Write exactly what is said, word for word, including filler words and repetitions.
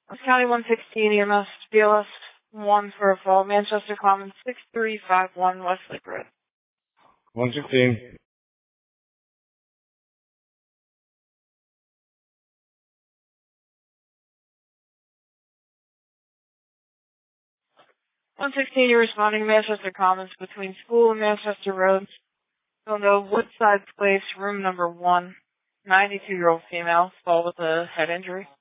County one sixteen E M S, B L S one for a fall, Manchester Commons six three five one Westlake Road. one sixteen. one sixteen, you're responding to Manchester Commons between School and Manchester Roads. You'll know Woodside Place, room number one. ninety-two-year-old female, fall with a head injury.